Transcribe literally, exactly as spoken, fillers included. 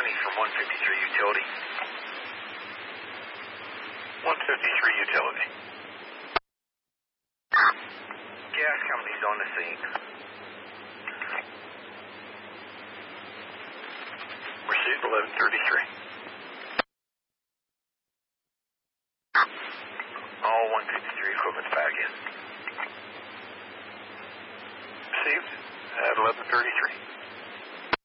ninety from one fifty-three utility. one fifty-three utility. Gas company's on the scene. Received eleven thirty-three. All one fifty-three equipment's back in. Received at eleven thirty-three.